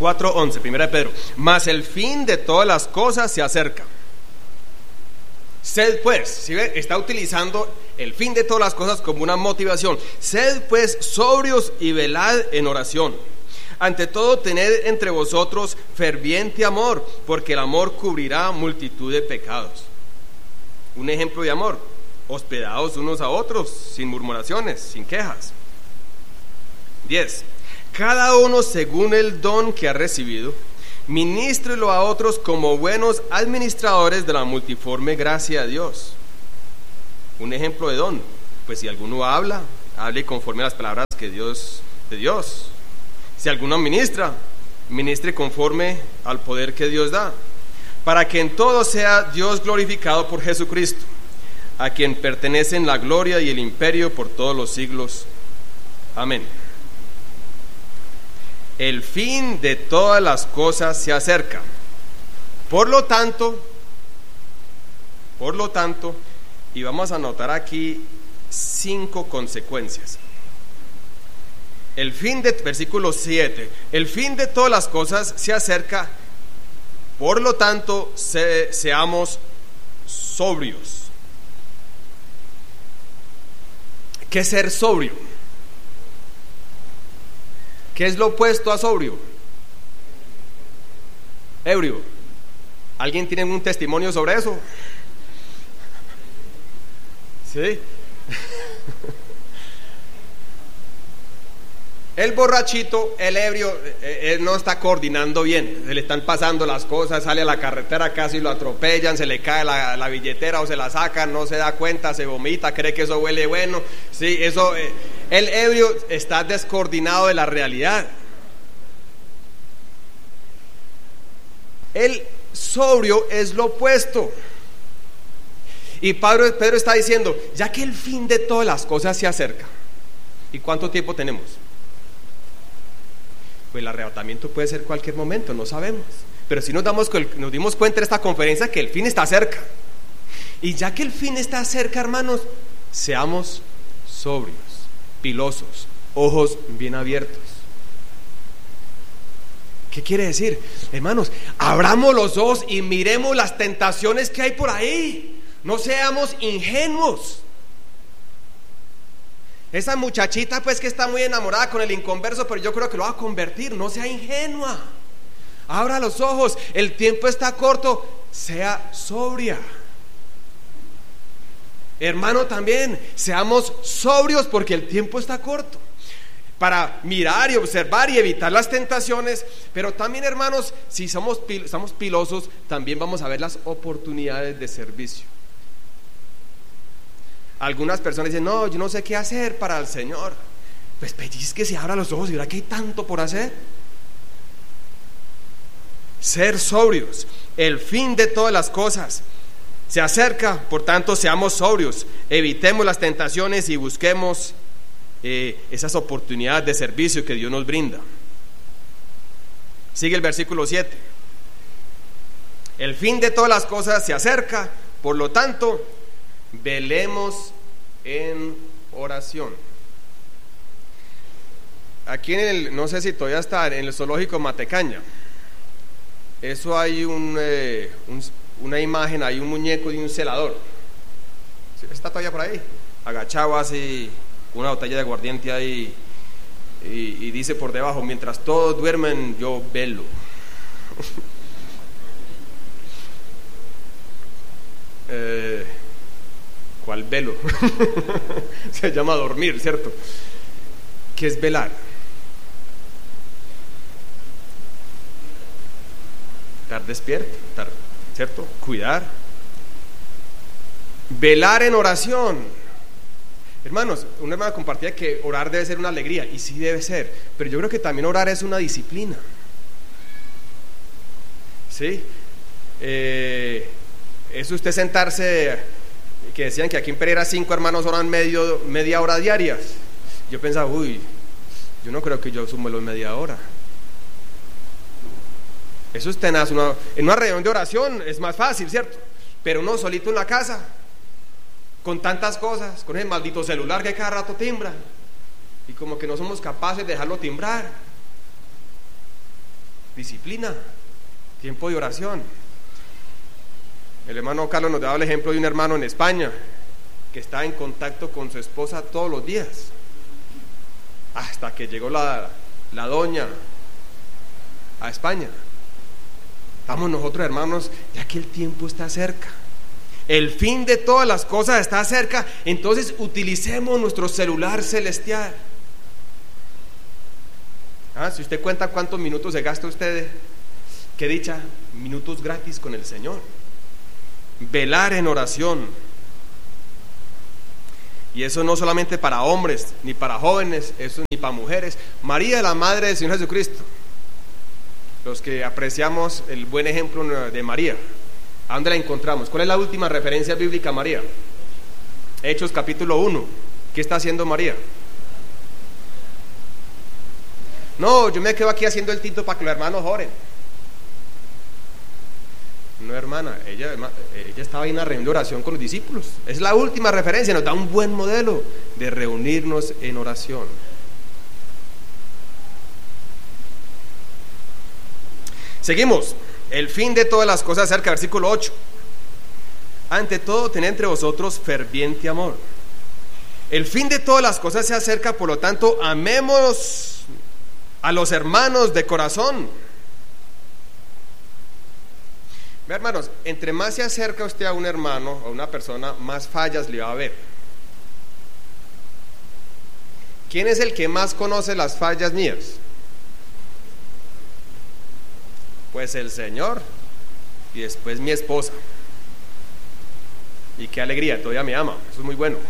4:11, primera de Pedro. Mas el fin de todas las cosas se acerca. Sed pues, ¿sí ve? Está utilizando el fin de todas las cosas como una motivación. Sed pues sobrios y velad en oración. Ante todo, tened entre vosotros ferviente amor, porque el amor cubrirá multitud de pecados. Un ejemplo de amor: hospedados unos a otros, sin murmuraciones, sin quejas. 10. Cada uno según el don que ha recibido, ministrelo a otros como buenos administradores de la multiforme gracia de Dios. Un ejemplo de don: pues si alguno habla, hable conforme a las palabras de Dios. Si alguno ministra, ministre conforme al poder que Dios da, para que en todo sea Dios glorificado por Jesucristo, a quien pertenecen la gloria y el imperio por todos los siglos. Amén. El fin de todas las cosas se acerca. Por lo tanto, y vamos a anotar aquí 5 consecuencias. Versículo 7, el fin de todas las cosas se acerca, por lo tanto, seamos sobrios. ¿Qué es ser sobrio? ¿Qué es lo opuesto a sobrio? Ebrio. ¿Alguien tiene un testimonio sobre eso? ¿Sí? El borrachito, el ebrio, él no está coordinando bien, se le están pasando las cosas, sale a la carretera, casi lo atropellan, se le cae la billetera o se la sacan, no se da cuenta, se vomita, cree que eso huele bueno. Sí, eso, el ebrio está descoordinado de la realidad. El sobrio es lo opuesto. Y Pedro está diciendo, ya que el fin de todas las cosas se acerca. ¿Y cuánto tiempo tenemos? Pues el arrebatamiento puede ser cualquier momento, no sabemos. Pero si nos dimos cuenta en esta conferencia que el fin está cerca. Y ya que el fin está cerca, hermanos, seamos sobrios, pilosos, ojos bien abiertos. ¿Qué quiere decir? Hermanos, abramos los ojos y miremos las tentaciones que hay por ahí. No seamos ingenuos. Esa muchachita pues que está muy enamorada con el inconverso, pero yo creo que lo va a convertir. No sea ingenua. Abra los ojos, el tiempo está corto. Sea sobria. Hermano, también seamos sobrios porque el tiempo está corto, para mirar y observar y evitar las tentaciones. Pero también, hermanos, si somos pilosos, también vamos a ver las oportunidades de servicio. Algunas personas dicen, no, yo no sé qué hacer para el Señor. Pues pellizque, se abra los ojos y verá que hay tanto por hacer. Ser sobrios, el fin de todas las cosas se acerca, por tanto seamos sobrios, evitemos las tentaciones y busquemos esas oportunidades de servicio que Dios nos brinda. Sigue el versículo 7. El fin de todas las cosas se acerca, por lo tanto velemos en oración. Aquí no sé si todavía está en el zoológico Matecaña, eso hay una imagen, hay un muñeco de un celador. Está todavía por ahí, agachado así, una botella de aguardiente ahí, y dice por debajo, mientras todos duermen yo velo. ¿Cuál velo? Se llama dormir, ¿cierto? ¿Qué es velar? Estar despierto, ¿cierto? Cuidar. Velar en oración. Hermanos, una hermana compartía que orar debe ser una alegría, y sí debe ser, pero yo creo que también orar es una disciplina. ¿Sí? Es usted sentarse, que decían que aquí en Pereira 5 hermanos oran media hora diarias. Yo pensaba, yo no creo que yo sume los media hora. Eso es tenaz. En una reunión de oración es más fácil, ¿cierto? Pero uno solito en la casa, con tantas cosas, con ese maldito celular que cada rato timbra, y como que no somos capaces de dejarlo timbrar. disciplina, tiempo de oración. El hermano Carlos nos daba el ejemplo de un hermano en España que está en contacto con su esposa todos los días, hasta que llegó la doña a España. Estamos nosotros, hermanos, ya que el tiempo está cerca, el fin de todas las cosas está cerca, entonces utilicemos nuestro celular celestial. Si usted cuenta cuántos minutos se gasta usted, qué dicha, minutos gratis con el Señor. Velar en oración. Y eso no solamente para hombres, ni para jóvenes, eso ni para mujeres. María, la madre del Señor Jesucristo, los que apreciamos el buen ejemplo de María, ¿a dónde la encontramos? ¿Cuál es la última referencia bíblica a María? Hechos capítulo 1. ¿Qué está haciendo María? No, yo me quedo aquí haciendo el tinto para que los hermanos oren. No, hermana, ella estaba en una reunión de oración con los discípulos. Es la última referencia, nos da un buen modelo de reunirnos en oración. Seguimos. El fin de todas las cosas cerca, versículo 8. Ante todo, tened entre vosotros ferviente amor. El fin de todas las cosas se acerca, por lo tanto, amemos a los hermanos de corazón. Ve, hermanos, entre más se acerca usted a un hermano o a una persona, más fallas le va a haber. ¿Quién es el que más conoce las fallas mías? Pues el Señor, y después mi esposa. Y qué alegría, todavía me ama, eso es muy bueno.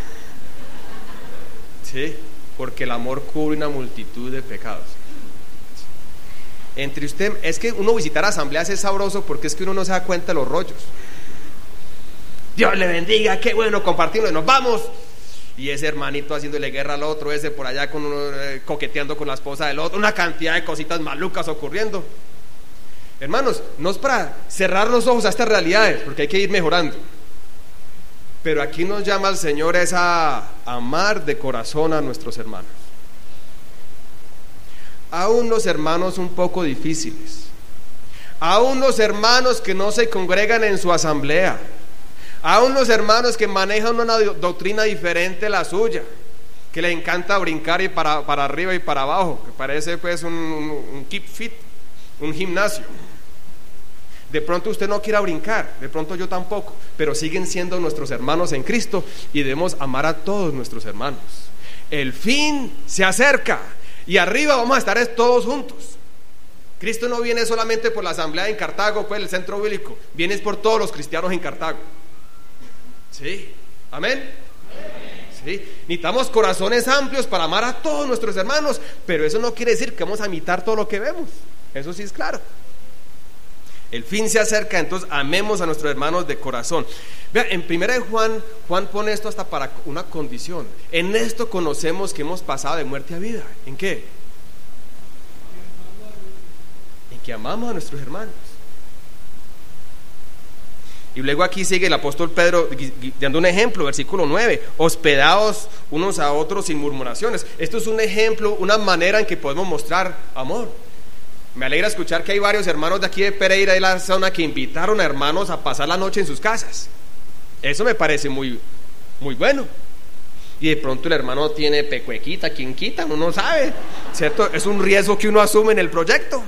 Sí, porque el amor cubre una multitud de pecados. Entre usted, es que uno visitar asambleas es sabroso porque es que uno no se da cuenta de los rollos. Dios le bendiga, qué bueno compartirlo, nos vamos. Y ese hermanito haciéndole guerra al otro, ese por allá con uno, coqueteando con la esposa del otro, una cantidad de cositas malucas ocurriendo. Hermanos, no es para cerrar los ojos a estas realidades, porque hay que ir mejorando. Pero aquí nos llama el Señor es a amar de corazón a nuestros hermanos. Aún los hermanos un poco difíciles, aún los hermanos que no se congregan en su asamblea, aún los hermanos que manejan una doctrina diferente a la suya, que le encanta brincar y para arriba y para abajo, que parece pues un keep fit, un gimnasio. De pronto usted no quiera brincar, de pronto yo tampoco, pero siguen siendo nuestros hermanos en Cristo y debemos amar a todos nuestros hermanos. El fin se acerca y arriba vamos a estar todos juntos. Cristo no viene solamente por la asamblea en Cartago, pues el centro bíblico, viene por todos los cristianos en Cartago. ¿Sí? ¿Amén? ¿Sí? Necesitamos corazones amplios para amar a todos nuestros hermanos, pero eso no quiere decir que vamos a imitar todo lo que vemos, eso sí es claro. El fin se acerca, entonces amemos a nuestros hermanos de corazón. Vean, en 1 Juan pone esto hasta para una condición. En esto conocemos que hemos pasado de muerte a vida. ¿En qué? En que amamos a nuestros hermanos. Y luego aquí sigue el apóstol Pedro dando un ejemplo, versículo 9, hospedaos unos a otros sin murmuraciones. Esto es un ejemplo, una manera en que podemos mostrar amor. Me alegra escuchar que hay varios hermanos de aquí de Pereira y la zona que invitaron a hermanos a pasar la noche en sus casas. Eso me parece muy, muy bueno. Y de pronto el hermano tiene pecuequita, quien quita, uno no sabe, ¿cierto? Es un riesgo que uno asume en el proyecto.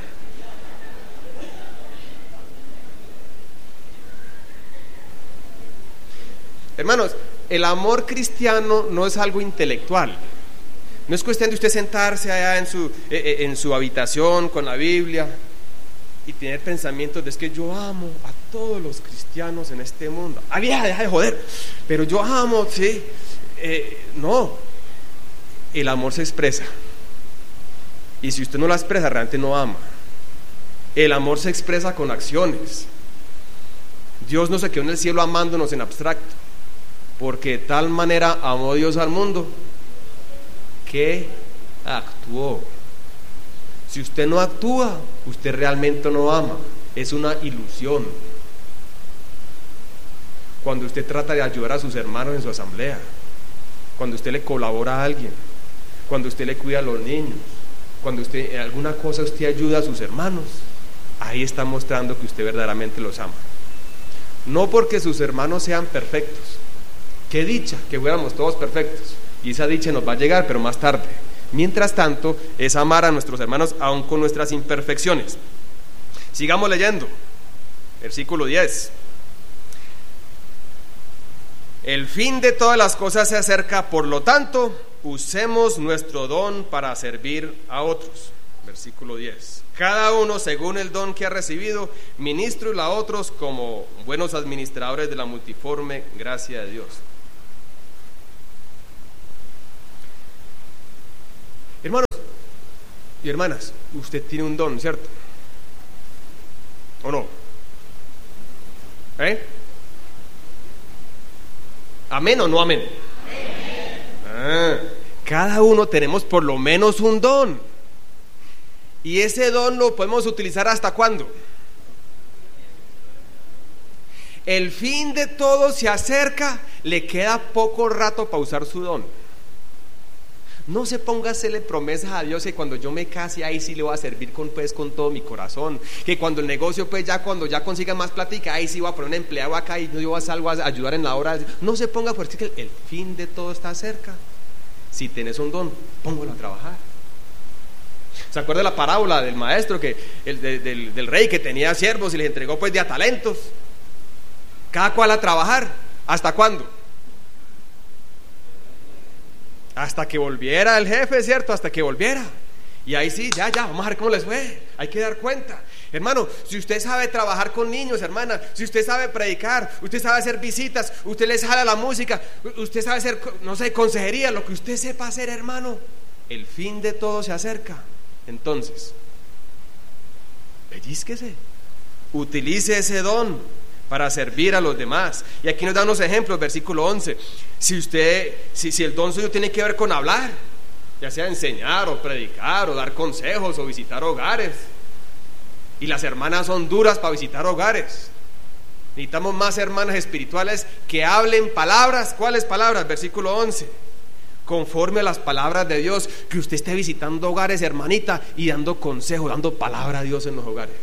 Hermanos, el amor cristiano no es algo intelectual. No es cuestión de usted sentarse allá en su habitación con la Biblia y tener pensamientos de es que yo amo a todos los cristianos en este mundo. Deja de joder, pero yo amo, sí. No, el amor se expresa. Y si usted no la expresa, realmente no ama. El amor se expresa con acciones. Dios no se quedó en el cielo amándonos en abstracto, porque de tal manera amó Dios al mundo que actuó. Si usted no actúa, usted realmente no ama, es una ilusión. Cuando usted trata de ayudar a sus hermanos en su asamblea, cuando usted le colabora a alguien, cuando usted le cuida a los niños, cuando usted en alguna cosa usted ayuda a sus hermanos, ahí está mostrando que usted verdaderamente los ama. No porque sus hermanos sean perfectos. Qué dicha que fuéramos todos perfectos, y esa dicha nos va a llegar, pero más tarde. Mientras tanto, es amar a nuestros hermanos aun con nuestras imperfecciones. Sigamos leyendo. Versículo 10. El fin de todas las cosas se acerca, por lo tanto, usemos nuestro don para servir a otros. Versículo 10. Cada uno según el don que ha recibido, ministro a otros como buenos administradores de la multiforme gracia de Dios. Hermanos y hermanas, usted tiene un don, ¿cierto? ¿O no? ¿Amén o no amén? Cada uno tenemos por lo menos un don. Y ese don lo podemos utilizar ¿hasta cuándo? El fin de todo se acerca, le queda poco rato para usar su don. No se ponga a hacerle promesas a Dios que cuando yo me case ahí sí le voy a servir con todo mi corazón, que cuando el negocio cuando ya consiga más plática ahí sí voy a poner un empleado acá y yo salgo a ayudar en la obra. No se ponga, porque el fin de todo está cerca. Si tienes un don, póngalo a trabajar. ¿Se acuerda de la parábola del maestro del rey que tenía siervos y les entregó de a talentos? Cada cual a trabajar. ¿Hasta cuándo? Hasta que volviera el jefe, ¿cierto? Hasta que volviera. Y ahí sí, ya, vamos a ver cómo les fue. Hay que dar cuenta. Hermano, si usted sabe trabajar con niños, hermana, si usted sabe predicar, usted sabe hacer visitas, usted les jala la música, usted sabe hacer, consejería, lo que usted sepa hacer, hermano, el fin de todo se acerca. Entonces, pellízquese, utilice ese don para servir a los demás. Y aquí nos da unos ejemplos, versículo 11. Si el don suyo tiene que ver con hablar, ya sea enseñar o predicar o dar consejos o visitar hogares, y las hermanas son duras para visitar hogares, necesitamos más hermanas espirituales que hablen palabras. ¿Cuáles palabras? Versículo 11. Conforme a las palabras de Dios, que usted esté visitando hogares, hermanita, y dando consejo, dando palabra a Dios en los hogares.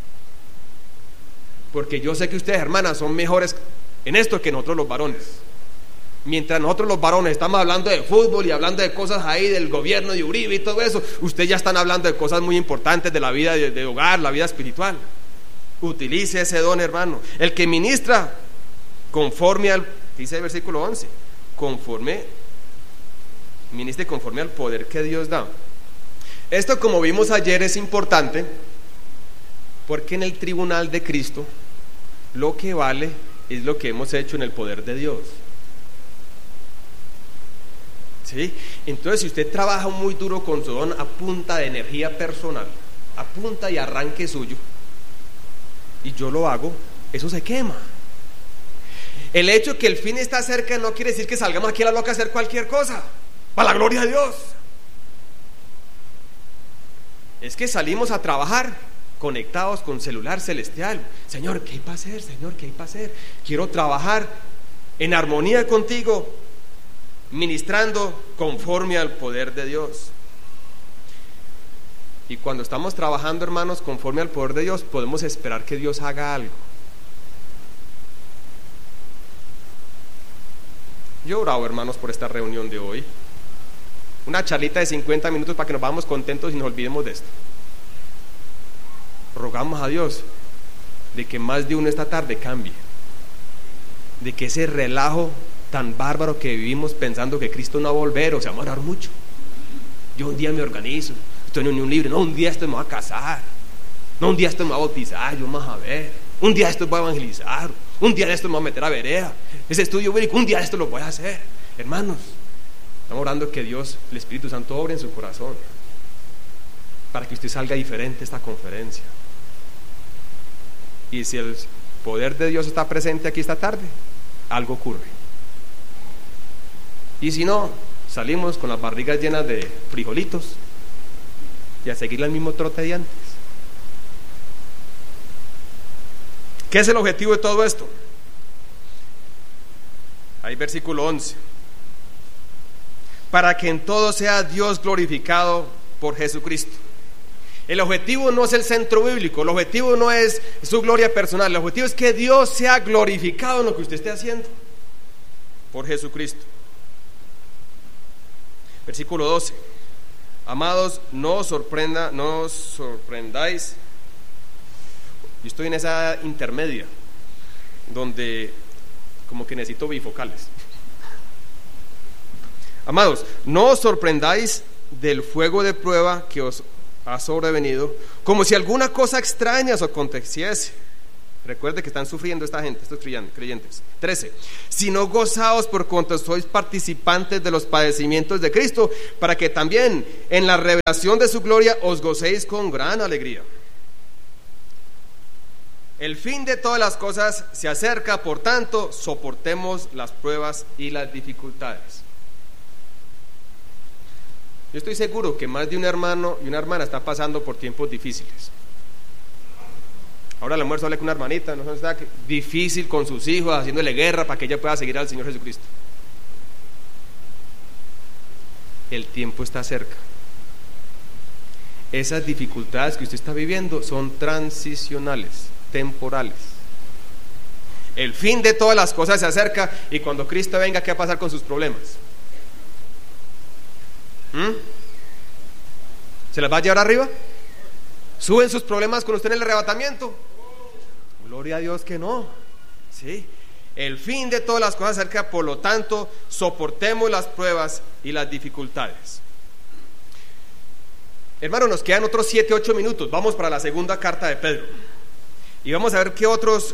Porque yo sé que ustedes, hermanas, son mejores en esto que nosotros los varones. Mientras nosotros los varones estamos hablando de fútbol y hablando de cosas ahí del gobierno de Uribe y todo eso, ustedes ya están hablando de cosas muy importantes de la vida de hogar, la vida espiritual. Utilice ese don, hermano. El que ministra conforme al, dice el versículo 11, ministre conforme al poder que Dios da. Esto, como vimos ayer, es importante porque en el tribunal de Cristo lo que vale es lo que hemos hecho en el poder de Dios. ¿Sí? Entonces, si usted trabaja muy duro con su don a punta de energía personal, a punta y arranque suyo, y yo lo hago, eso se quema. El hecho que el fin está cerca no quiere decir que salgamos aquí a la loca a hacer cualquier cosa, para la gloria de Dios. Es que salimos a trabajar conectados con celular celestial. Señor, ¿qué hay para hacer? Señor, ¿qué hay para hacer? Quiero trabajar en armonía contigo, ministrando conforme al poder de Dios. Y cuando estamos trabajando, hermanos, conforme al poder de Dios, podemos esperar que Dios haga algo. Yo oraba, hermanos, por esta reunión de hoy. Una charlita de 50 minutos para que nos vamos contentos y nos olvidemos de esto. Rogamos a Dios de que más de uno esta tarde cambie, de que ese relajo tan bárbaro que vivimos pensando que Cristo no va a volver, o sea, va a orar mucho. Yo un día me organizo, estoy en un libro, no, un día esto me voy a casar, no, un día esto me voy a bautizar, yo más a ver, un día esto voy a evangelizar, un día de esto me voy a meter a vereda, ese estudio bíblico, un día de esto lo voy a hacer. Hermanos, estamos orando que Dios, el Espíritu Santo, obre en su corazón para que usted salga diferente de esta conferencia. Y si el poder de Dios está presente aquí esta tarde, algo ocurre. Y si no, salimos con las barrigas llenas de frijolitos y a seguir el mismo trote de antes. ¿Qué es el objetivo de todo esto? Ahí versículo 11. Para que en todo sea Dios glorificado por Jesucristo, El objetivo no es el centro bíblico, el objetivo no es su gloria personal, el objetivo es que Dios sea glorificado en lo que usted esté haciendo por Jesucristo. Versículo 12. Amados, no os sorprendáis. Yo estoy en esa intermedia donde como que necesito bifocales. Amados, no os sorprendáis del fuego de prueba que os ha sobrevenido, como si alguna cosa extraña os aconteciese. Recuerde que están sufriendo esta gente, estos creyentes. 13. Sino gozaos por cuanto sois participantes de los padecimientos de Cristo, para que también en la revelación de su gloria os gocéis con gran alegría. El fin de todas las cosas se acerca, por tanto, soportemos las pruebas y las dificultades. Yo estoy seguro que más de un hermano y una hermana está pasando por tiempos difíciles. Ahora al almuerzo hablé con una hermanita, no está difícil con sus hijos, haciéndole guerra para que ella pueda seguir al Señor Jesucristo. El tiempo está cerca. Esas dificultades que usted está viviendo son transicionales, temporales. El fin de todas las cosas se acerca, y cuando Cristo venga, ¿qué va a pasar con sus problemas? ¿Se las va a llevar arriba? ¿Suben sus problemas con usted en el arrebatamiento? Gloria a Dios que no. ¿Sí? El fin de todas las cosas se acerca, por lo tanto, soportemos las pruebas y las dificultades. Hermano, nos quedan otros 7-8 minutos. Vamos para la segunda carta de Pedro y vamos a ver qué otros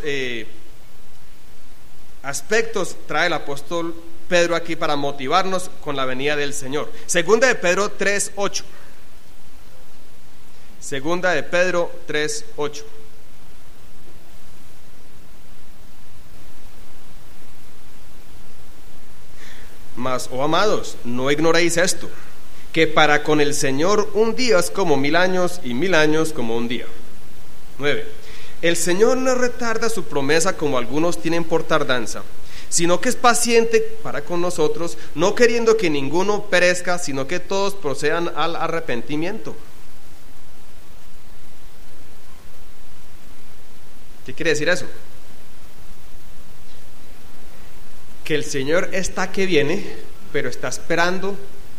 aspectos trae el apóstol Pedro aquí para motivarnos con la venida del Señor. Segunda de Pedro 3:8. Segunda de Pedro 3:8. Mas, oh amados, no ignoréis esto, que para con el Señor un día es como 1000 años, y 1000 años como un día. 9. El Señor no retarda su promesa, como algunos tienen por tardanza, sino que es paciente para con nosotros, no queriendo que ninguno perezca, sino que todos procedan al arrepentimiento. ¿Qué quiere decir eso? Que el Señor está que viene, pero está esperando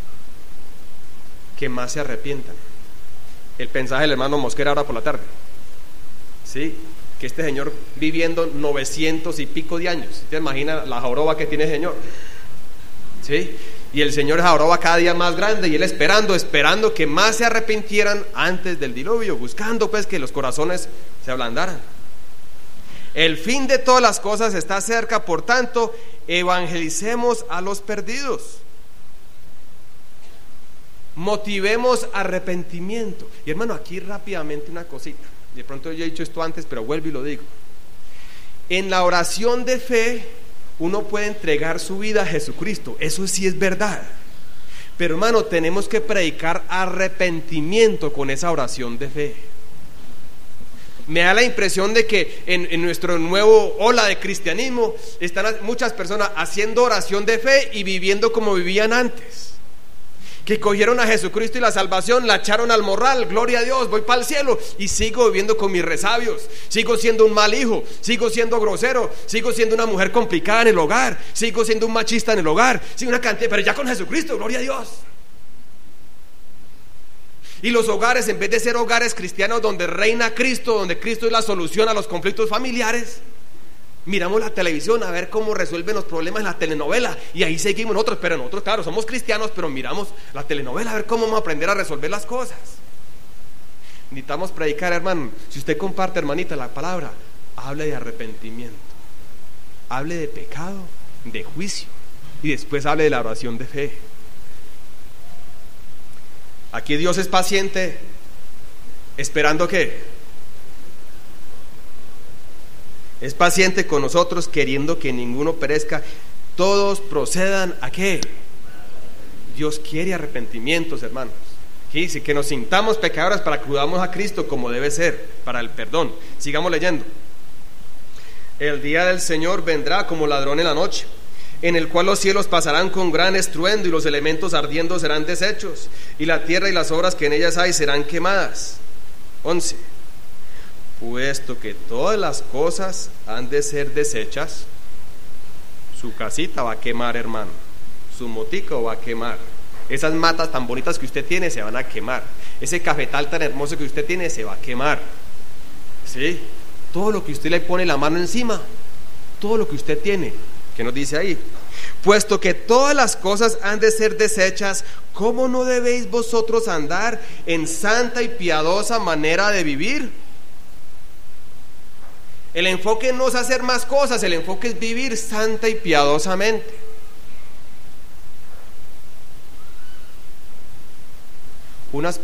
que más se arrepientan. El mensaje del hermano Mosquera ahora por la tarde, ¿sí? Que este Señor viviendo 900 y pico de años. ¿Te imaginas la joroba que tiene el Señor? ¿Sí? Y el Señor es joroba cada día más grande, y Él esperando que más se arrepintieran antes del diluvio, buscando pues que los corazones se ablandaran. El fin de todas las cosas está cerca, por tanto, evangelicemos a los perdidos. Motivemos arrepentimiento. Y hermano, aquí rápidamente una cosita. De pronto yo he dicho esto antes, pero vuelvo y lo digo. En la oración de fe, uno puede entregar su vida a Jesucristo. Eso sí es verdad. Pero hermano, tenemos que predicar arrepentimiento con esa oración de fe. Me da la impresión de que en nuestro nuevo ola de cristianismo están muchas personas haciendo oración de fe y viviendo como vivían antes, que cogieron a Jesucristo y la salvación, la echaron al morral, gloria a Dios, voy para el cielo, y sigo viviendo con mis resabios, sigo siendo un mal hijo, sigo siendo grosero, sigo siendo una mujer complicada en el hogar, sigo siendo un machista en el hogar, sigo una cantidad, pero ya con Jesucristo, gloria a Dios. Y los hogares, en vez de ser hogares cristianos donde reina Cristo, donde Cristo es la solución a los conflictos familiares, miramos la televisión a ver cómo resuelven los problemas en la telenovela, y ahí seguimos nosotros. Pero nosotros, claro, somos cristianos, pero miramos la telenovela a ver cómo vamos a aprender a resolver las cosas. Necesitamos predicar, hermano. Si usted comparte, hermanita, la palabra, hable de arrepentimiento, hable de pecado, de juicio, y después hable de la oración de fe. Aquí Dios es paciente, esperando que es paciente con nosotros, queriendo que ninguno perezca, todos procedan a qué. Dios quiere arrepentimientos, hermanos. Dice que nos sintamos pecadores para que acudamos a Cristo como debe ser, para el perdón. Sigamos leyendo. El día del Señor vendrá como ladrón en la noche, en el cual los cielos pasarán con gran estruendo, y los elementos ardiendo serán deshechos, y la tierra y las obras que en ellas hay serán quemadas. 11. Puesto que todas las cosas han de ser deshechas, su casita va a quemar, hermano, su motico va a quemar, esas matas tan bonitas que usted tiene se van a quemar, ese cafetal tan hermoso que usted tiene se va a quemar, ¿sí? Todo lo que usted le pone la mano encima, todo lo que usted tiene. ¿Qué nos dice ahí? Puesto que todas las cosas han de ser deshechas, ¿cómo no debéis vosotros andar en santa y piadosa manera de vivir? El enfoque no es hacer más cosas, el enfoque es vivir santa y piadosamente. Unas